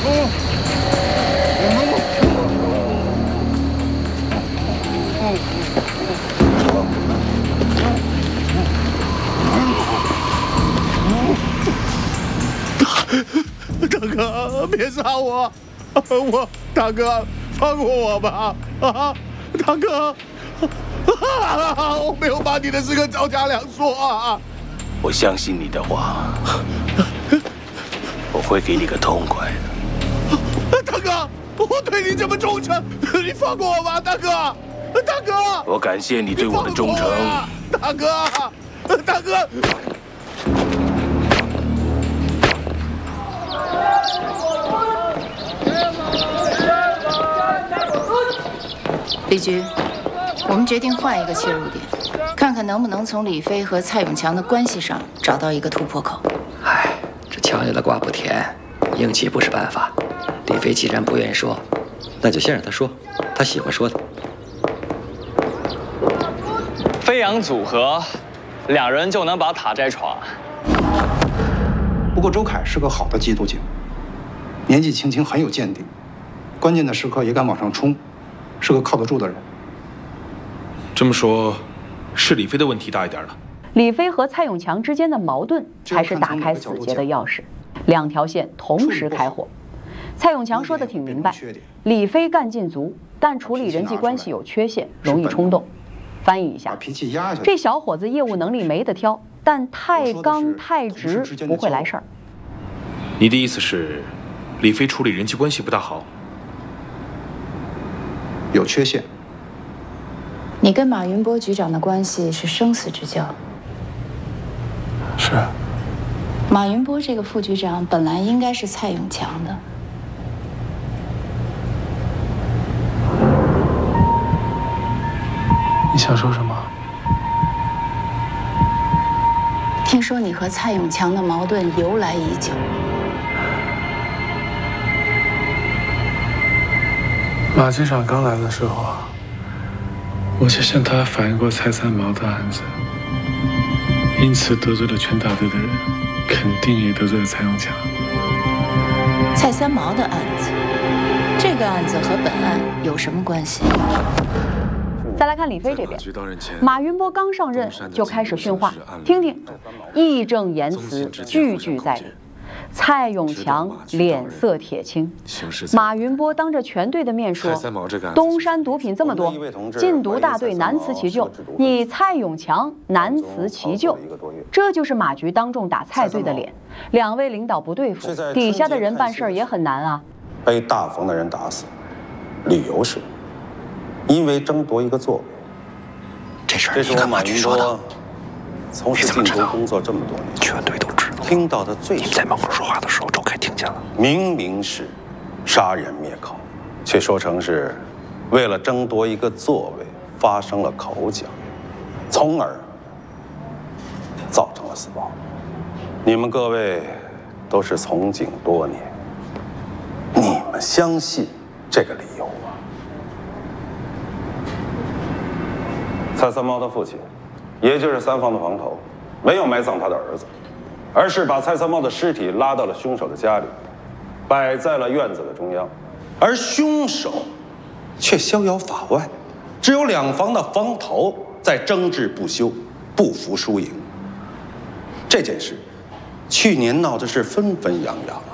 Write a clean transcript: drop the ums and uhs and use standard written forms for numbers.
大哥，别杀我！大哥，放过我吧！啊，大哥，我没有把你的事跟赵家良说啊！ 我相信你的话，我会给你个痛快的。 大哥，我对你这么忠诚，你放过我吧，大哥！大哥， 我感谢你对我的忠诚， 大哥，大哥。 李局，我们决定换一个切入点，看看能不能从李飞和蔡永强的关系上找到一个突破口。 唉，这强扭的瓜不甜，硬气不是办法。李飞既然不愿意说，那就先让他说，他喜欢说的。 飞扬组合，2人就能把塔摘闯。 不过周凯是个好的缉毒警，年纪轻轻很有见地，关键的时刻也敢往上冲，是个靠得住的人。 这么说，是李飞的问题大一点了。 李飞和蔡永强之间的矛盾才是打开死结的钥匙，2条线同时开火。蔡永强说的挺明白，李飞干劲足，但处理人际关系有缺陷，容易冲动。翻译一下，这小伙子业务能力没得挑，但太刚太直不会来事儿。 你的意思是，李飞处理人际关系不大好？ 有缺陷。 你跟马云波局长的关系是生死之交。 是。 马云波这个副局长本来应该是蔡永强的。 你想说什么？ 听说你和蔡永强的矛盾由来已久。 马局长刚来的时候，我就向他反映过蔡三毛的案子，因此得罪了全大队的人，肯定也得罪了蔡永强。 蔡三毛的案子，这个案子和本案有什么关系？ 再来看李飞这边，马云波刚上任就开始训话，听听，义正言辞，句句在理。蔡永强脸色铁青，马云波当着全队的面说：“东山毒品这么多，禁毒大队难辞其咎，你蔡永强难辞其咎。”这就是马局当众打蔡队的脸。2位领导不对付，底下的人办事也很难啊。 被大冯的人打死，理由是因为争夺一个座位。 这事儿你跟马局说的？ 从事禁毒工作这么多年， 全队都知道。 听到的最你在门口说话的时候，周凯听见了。 明明是杀人灭口，却说成是为了争夺一个座位发生了口角，从而造成了死亡。你们各位都是从警多年，你们相信这个理由吗？蔡三毛的父亲，也就是三房的房头，没有埋葬他的儿子，而是把蔡三毛的尸体拉到了凶手的家里，摆在了院子的中央，而凶手却逍遥法外，只有2房的房头在争执不休，不服输赢。这件事，去年闹的是纷纷扬扬。